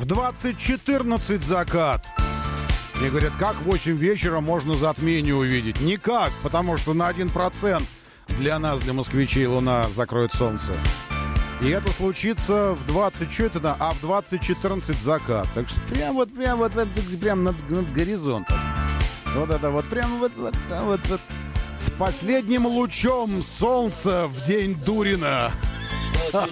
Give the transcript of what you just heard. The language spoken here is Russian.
В 20:14 закат. Мне говорят, как в 8 вечера можно затмение увидеть? Никак, потому что на 1% для нас, для москвичей, луна закроет солнце. И это случится в 20:14, а в 20:14 закат. Так что прям над горизонтом. Вот это вот прям вот с последним лучом солнца в день Дурина. Что